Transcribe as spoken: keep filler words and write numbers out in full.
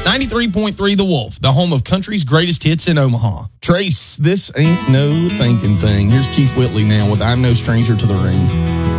ninety-three point three The Wolf, the home of country's greatest hits in Omaha. Trace, this ain't no thinking thing. Here's Keith Whitley now with I'm No Stranger to the Rain.